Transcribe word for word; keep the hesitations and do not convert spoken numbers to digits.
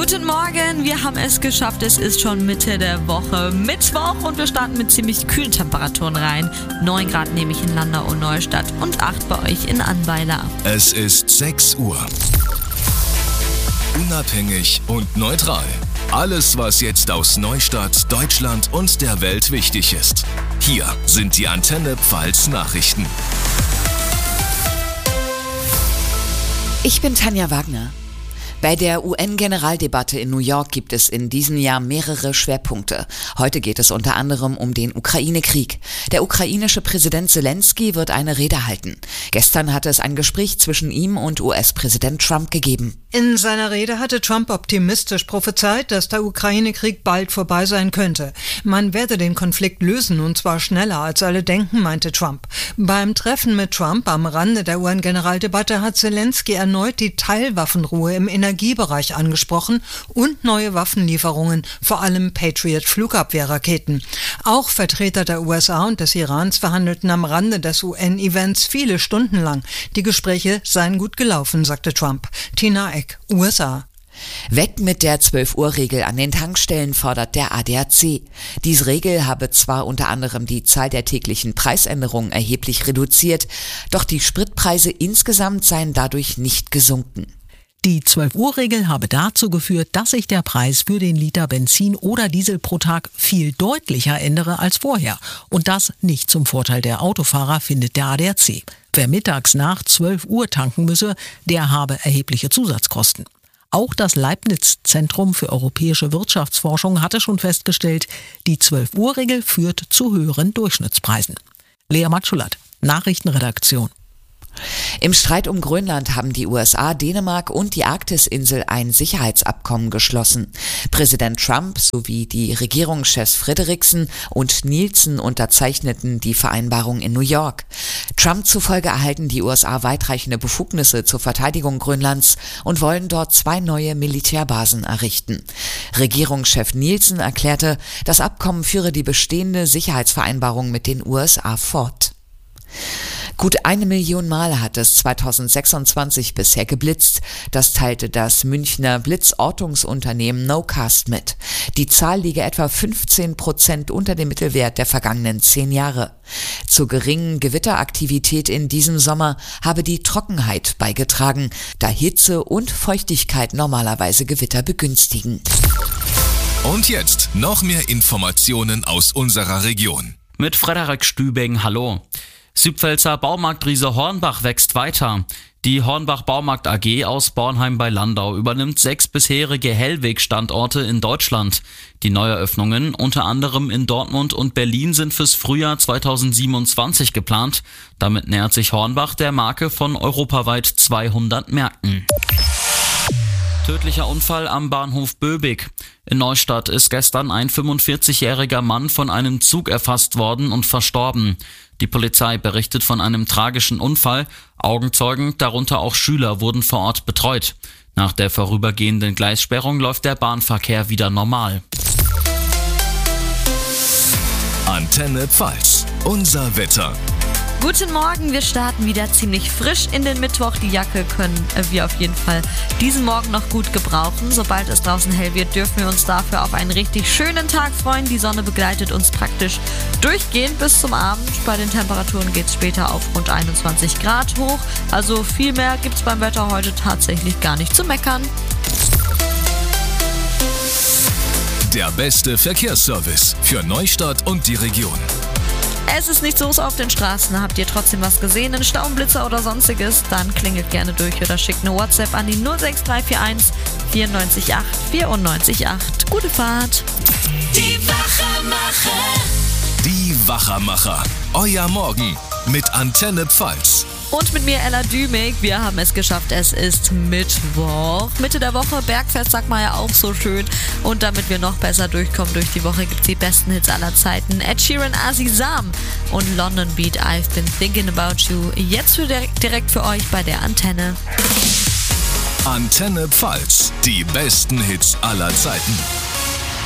Guten Morgen, wir haben es geschafft. Es ist schon Mitte der Woche, Mittwoch, und wir starten mit ziemlich kühlen Temperaturen rein. neun Grad nehme ich in Landau und Neustadt und acht bei euch in Annweiler. Es ist sechs Uhr. Unabhängig und neutral. Alles, was jetzt aus Neustadt, Deutschland und der Welt wichtig ist. Hier sind die Antenne Pfalz Nachrichten. Ich bin Tanja Wagner. Bei der U N-Generaldebatte in New York gibt es in diesem Jahr mehrere Schwerpunkte. Heute geht es unter anderem um den Ukraine-Krieg. Der ukrainische Präsident Zelensky wird eine Rede halten. Gestern hatte es ein Gespräch zwischen ihm und U S-Präsident Trump gegeben. In seiner Rede hatte Trump optimistisch prophezeit, dass der Ukraine-Krieg bald vorbei sein könnte. Man werde den Konflikt lösen, und zwar schneller als alle denken, meinte Trump. Beim Treffen mit Trump am Rande der U N-Generaldebatte hat Zelensky erneut die Teilwaffenruhe im Energiebereich angesprochen und neue Waffenlieferungen, vor allem Patriot-Flugabwehrraketen. Auch Vertreter der U S A und des Irans verhandelten am Rande des U N-Events viele Stunden lang. Die Gespräche seien gut gelaufen, sagte Trump. Tina Eck, U S A. Weg mit der zwölf-Uhr-Regel an den Tankstellen, fordert der A D A C. Diese Regel habe zwar unter anderem die Zahl der täglichen Preisänderungen erheblich reduziert, doch die Spritpreise insgesamt seien dadurch nicht gesunken. Die zwölf-Uhr-Regel habe dazu geführt, dass sich der Preis für den Liter Benzin oder Diesel pro Tag viel deutlicher ändere als vorher. Und das nicht zum Vorteil der Autofahrer, findet der A D A C. Wer mittags nach zwölf Uhr tanken müsse, der habe erhebliche Zusatzkosten. Auch das Leibniz-Zentrum für europäische Wirtschaftsforschung hatte schon festgestellt, die zwölf-Uhr-Regel führt zu höheren Durchschnittspreisen. Lea Matschulat, Nachrichtenredaktion. Im Streit um Grönland haben die U S A, Dänemark und die Arktisinsel ein Sicherheitsabkommen geschlossen. Präsident Trump sowie die Regierungschefs Frederiksen und Nielsen unterzeichneten die Vereinbarung in New York. Trump zufolge erhalten die U S A weitreichende Befugnisse zur Verteidigung Grönlands und wollen dort zwei neue Militärbasen errichten. Regierungschef Nielsen erklärte, das Abkommen führe die bestehende Sicherheitsvereinbarung mit den U S A fort. Gut eine Million Mal hat es zweitausendsechsundzwanzig bisher geblitzt. Das teilte das Münchner Blitzortungsunternehmen Nocast mit. Die Zahl liege etwa fünfzehn Prozent unter dem Mittelwert der vergangenen zehn Jahre. Zur geringen Gewitteraktivität in diesem Sommer habe die Trockenheit beigetragen, da Hitze und Feuchtigkeit normalerweise Gewitter begünstigen. Und jetzt noch mehr Informationen aus unserer Region. Mit Frederik Stübing, hallo. Südpfälzer Baumarktriese Hornbach wächst weiter. Die Hornbach Baumarkt A G aus Bornheim bei Landau übernimmt sechs bisherige Hellweg-Standorte in Deutschland. Die Neueröffnungen, unter anderem in Dortmund und Berlin, sind fürs Frühjahr zweitausendsiebenundzwanzig geplant. Damit nähert sich Hornbach der Marke von europaweit zweihundert Märkten. Tödlicher Unfall am Bahnhof Böbig. In Neustadt ist gestern ein fünfundvierzigjähriger Mann von einem Zug erfasst worden und verstorben. Die Polizei berichtet von einem tragischen Unfall. Augenzeugen, darunter auch Schüler, wurden vor Ort betreut. Nach der vorübergehenden Gleissperrung läuft der Bahnverkehr wieder normal. Antenne Pfalz, unser Wetter. Guten Morgen, wir starten wieder ziemlich frisch in den Mittwoch. Die Jacke können wir auf jeden Fall diesen Morgen noch gut gebrauchen. Sobald es draußen hell wird, dürfen wir uns dafür auf einen richtig schönen Tag freuen. Die Sonne begleitet uns praktisch durchgehend bis zum Abend. Bei den Temperaturen geht es später auf rund einundzwanzig Grad hoch. Also viel mehr gibt es beim Wetter heute tatsächlich gar nicht zu meckern. Der beste Verkehrsservice für Neustadt und die Region. Es ist nichts los auf den Straßen. Habt ihr trotzdem was gesehen, einen Staublitzer oder sonstiges? Dann klingelt gerne durch oder schickt eine WhatsApp an die null sechs drei vier eins vier neun acht vier neun acht. Gute Fahrt! Die Wachermacher. Die Wachermacher. Euer Morgen mit Antenne Pfalz. Und mit mir Ella Dümig. Wir haben es geschafft. Es ist Mittwoch. Mitte der Woche. Bergfest sagt man ja auch so schön. Und damit wir noch besser durchkommen durch die Woche, gibt es die besten Hits aller Zeiten. Ed Sheeran, Azizam und London Beat, I've Been Thinking About You. Jetzt für direkt für euch bei der Antenne. Antenne Pfalz. Die besten Hits aller Zeiten.